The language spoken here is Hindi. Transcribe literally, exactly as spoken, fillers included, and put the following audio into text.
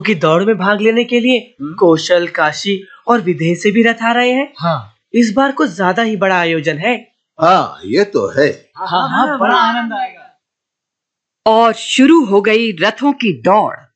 की दौड़ में भाग लेने के लिए कौशल, काशी और विदेह से भी रथ आ रहे हैं। हाँ इस बार कुछ ज्यादा ही बड़ा आयोजन है। हाँ ये तो है। हाँ हाँ, बड़ा आनंद आएगा। और शुरू हो गई रथों की दौड़।